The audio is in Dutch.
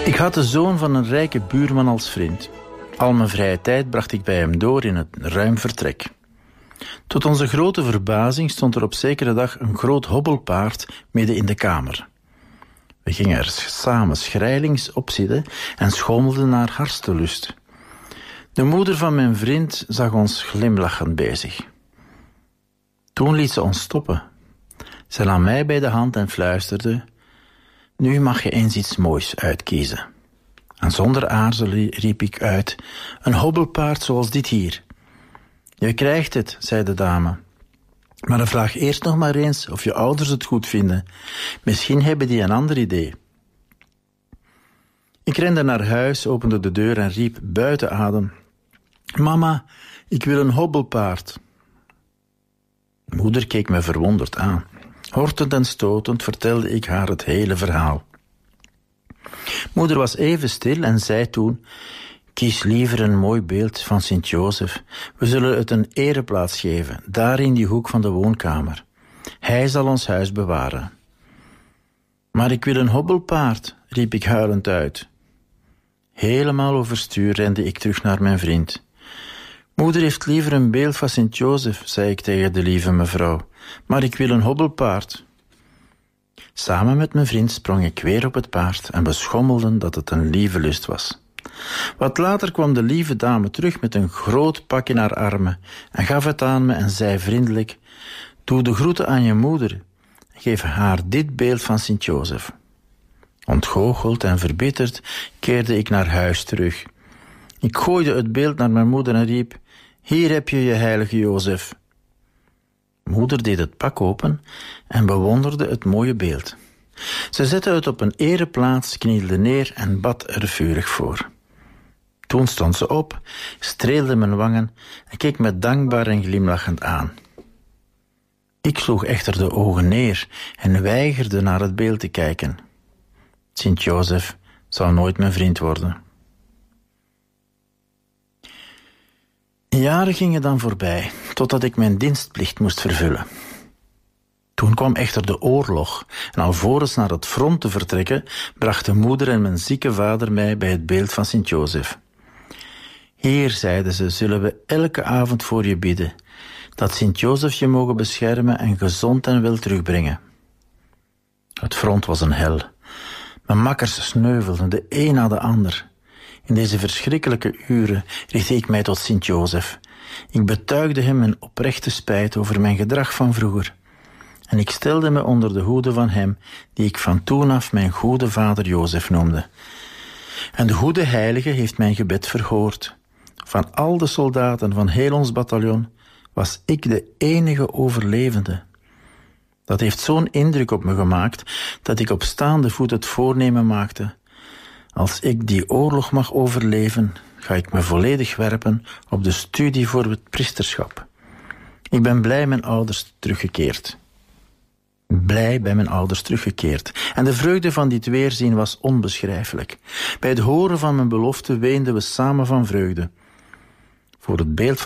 Ik had de zoon van een rijke buurman als vriend. Al mijn vrije tijd bracht ik bij hem door in het ruim vertrek. Tot onze grote verbazing stond er op zekere dag een groot hobbelpaard midden in de kamer. We gingen er samen schrijlings op zitten en schommelden naar hartstellust. De moeder van mijn vriend zag ons glimlachend bezig. Toen liet ze ons stoppen. Ze nam mij bij de hand en fluisterde: nu mag je eens iets moois uitkiezen. En zonder aarzelen riep ik uit: een hobbelpaard zoals dit hier. Je krijgt het, zei de dame. Maar dan vraag eerst nog maar eens of je ouders het goed vinden. Misschien hebben die een ander idee. Ik rende naar huis, opende de deur en riep buiten adem: mama, ik wil een hobbelpaard. Moeder keek me verwonderd aan. Hortend en stotend vertelde ik haar het hele verhaal. Moeder was even stil en zei toen: kies liever een mooi beeld van Sint-Jozef. We zullen het een ereplaats geven, daar in die hoek van de woonkamer. Hij zal ons huis bewaren. Maar ik wil een hobbelpaard, riep ik huilend uit. Helemaal overstuur rende ik terug naar mijn vriend. Moeder heeft liever een beeld van Sint-Jozef, zei ik tegen de lieve mevrouw. Maar ik wil een hobbelpaard. Samen met mijn vriend sprong ik weer op het paard en we schommelden dat het een lieve lust was. Wat later kwam de lieve dame terug met een groot pak in haar armen en gaf het aan me en zei vriendelijk: doe de groeten aan je moeder. Geef haar dit beeld van Sint-Jozef. Ontgoocheld en verbitterd keerde ik naar huis terug. Ik gooide het beeld naar mijn moeder en riep: hier heb je je heilige Jozef. Moeder deed het pak open en bewonderde het mooie beeld. Ze zette het op een ereplaats, knielde neer en bad er vurig voor. Toen stond ze op, streelde mijn wangen en keek me dankbaar en glimlachend aan. Ik sloeg echter de ogen neer en weigerde naar het beeld te kijken. Sint-Jozef zou nooit mijn vriend worden. Jaren gingen dan voorbij, totdat ik mijn dienstplicht moest vervullen. Toen kwam echter de oorlog en alvorens naar het front te vertrekken, brachten moeder en mijn zieke vader mij bij het beeld van Sint-Jozef. Hier, zeiden ze, zullen we elke avond voor je bidden, dat Sint-Jozef je mogen beschermen en gezond en wel terugbrengen. Het front was een hel. Mijn makkers sneuvelden, de een na de ander. In deze verschrikkelijke uren richtte ik mij tot Sint-Jozef. Ik betuigde hem mijn oprechte spijt over mijn gedrag van vroeger. En ik stelde me onder de hoede van hem, die ik van toen af mijn goede vader Jozef noemde. En de goede heilige heeft mijn gebed verhoord. Van al de soldaten van heel ons bataljon was ik de enige overlevende. Dat heeft zo'n indruk op me gemaakt, dat ik op staande voet het voornemen maakte: als ik die oorlog mag overleven, ga ik me volledig werpen op de studie voor het priesterschap. Ik ben blij mijn ouders teruggekeerd. Blij bij mijn ouders teruggekeerd. En de vreugde van dit weerzien was onbeschrijfelijk. Bij het horen van mijn belofte weenden we samen van vreugde. Voor het beeld